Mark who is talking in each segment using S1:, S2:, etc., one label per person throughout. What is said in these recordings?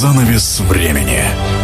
S1: Занавес времени.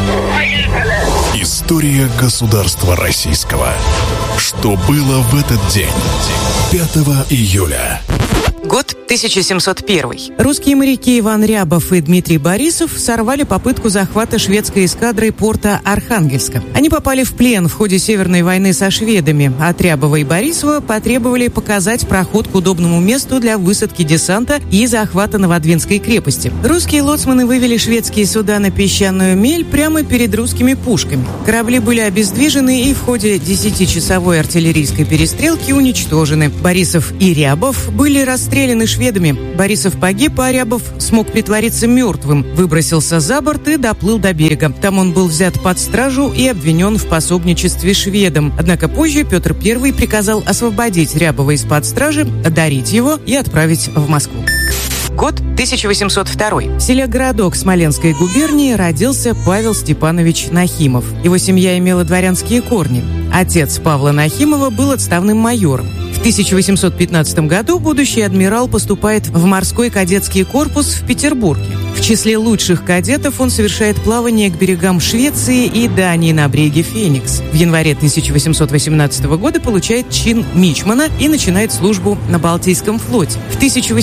S1: История государства российского. Что было в этот день? 5 июля.
S2: Год 1701.
S3: Русские моряки Иван Рябов и Дмитрий Борисов сорвали попытку захвата шведской эскадрой порта Архангельска. Они попали в плен в ходе Северной войны со шведами. От Рябова и Борисова потребовали показать проход к удобному месту для высадки десанта и захвата Новодвинской крепости. Русские лоцманы вывели шведские суда на песчаную мель прямо перед русскими пушками. Корабли были обездвижены и в ходе 10-часовой артиллерийской перестрелки уничтожены. Борисов и Рябов были расстреляны шведами. Борисов погиб, а Рябов смог притвориться мертвым, выбросился за борт и доплыл до берега. Там он был взят под стражу и обвинен в пособничестве шведам. Однако позже Петр I приказал освободить Рябова из-под стражи, одарить его и отправить в Москву.
S2: Год 1802.
S3: В селе Городок Смоленской губернии родился Павел Степанович Нахимов. Его семья имела дворянские корни. Отец Павла Нахимова был отставным майором. В 1815 году будущий адмирал поступает в морской кадетский корпус в Петербурге. В числе лучших кадетов он совершает плавание к берегам Швеции и Дании на бреге Феникс. В январе 1818 года получает чин мичмана и начинает службу на Балтийском флоте. В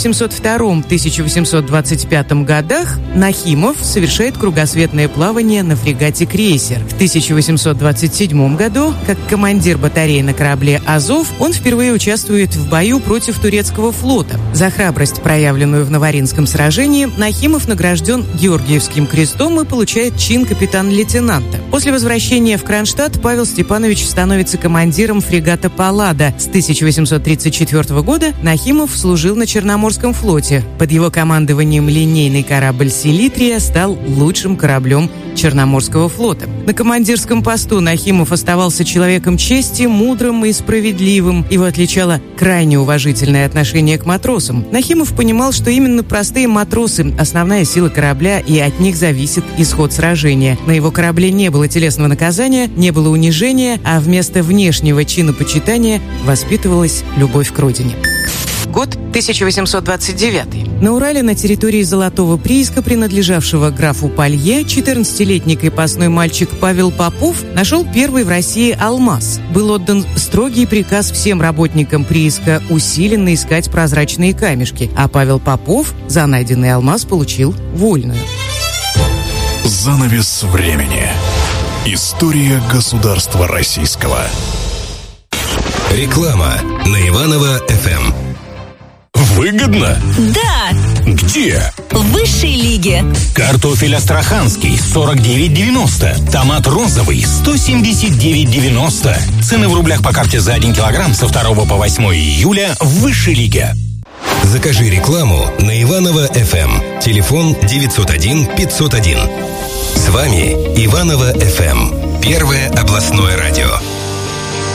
S3: 1802-1825 годах Нахимов совершает кругосветное плавание на фрегате «Крейсер». В 1827 году, как командир батареи на корабле «Азов», он впервые участвует в бою против турецкого флота. За храбрость, проявленную в Новоринском сражении, Нахимов награжден Георгиевским крестом и получает чин капитан-лейтенанта. После возвращения в Кронштадт Павел Степанович становится командиром фрегата «Паллада». С 1834 года Нахимов служил на Черноморском флоте. Под его командованием линейный корабль «Селитрия» стал лучшим кораблем Черноморского флота. На командирском посту Нахимов оставался человеком чести, мудрым и справедливым. Его отличало крайне уважительное отношение к матросам. Нахимов понимал, что именно простые матросы – основная сила корабля, и от них зависит исход сражения. На его корабле не было телесного наказания, не было унижения, а вместо внешнего чинопочитания воспитывалась любовь к родине.
S2: Год 1829.
S3: На Урале, на территории Золотого прииска, принадлежавшего графу Палье, 14-летний крепостной мальчик Павел Попов нашел первый в России алмаз. Был отдан строгий приказ всем работникам прииска усиленно искать прозрачные камешки, а Павел Попов за найденный алмаз получил вольную.
S1: Занавес времени. История государства российского.
S4: Реклама на Иваново-ФМ.
S5: Выгодно?
S6: Да!
S5: Где?
S6: В высшей лиге.
S5: Картофель астраханский 49,90. Томат розовый 179,90. Цены в рублях по карте за 1 килограмм со 2 по 8 июля в высшей лиге.
S4: Закажи рекламу на Иваново-ФМ. Телефон 901-501. С вами Иваново-ФМ. Первое областное радио.